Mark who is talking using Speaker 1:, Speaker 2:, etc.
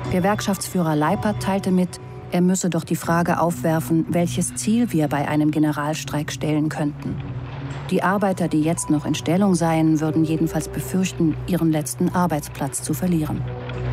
Speaker 1: Gewerkschaftsführer Leipert teilte mit, er müsse doch die Frage aufwerfen, welches Ziel wir bei einem Generalstreik stellen könnten. Die Arbeiter, die jetzt noch in Stellung seien, würden jedenfalls befürchten, ihren letzten Arbeitsplatz zu verlieren.